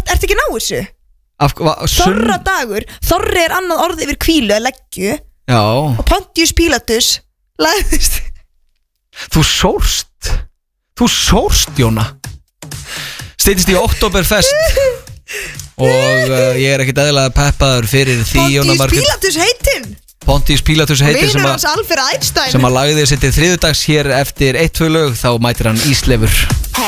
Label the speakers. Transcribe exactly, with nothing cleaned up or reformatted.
Speaker 1: ertu ekki ná þessu?
Speaker 2: Af, va, sunn...
Speaker 1: Þorra dagur, þorri er annað orð yfir kvílu að leggju.
Speaker 2: Já.
Speaker 1: Og Pontius Pilatus lagðist.
Speaker 2: Þú sórst Þú sórst, Jóna. Steytist í Oktoberfest. Og uh, ég er ekkert eðlilega peppaður fyrir því, Jóna Margrét.
Speaker 1: Pontius Pilatus heitinn.
Speaker 2: Pontius Pilatus heitir sem,
Speaker 1: a, sem
Speaker 2: að lagði sér til þriðjudags hér eftir eitt tvö lög. Þá mætir hann Íslefur.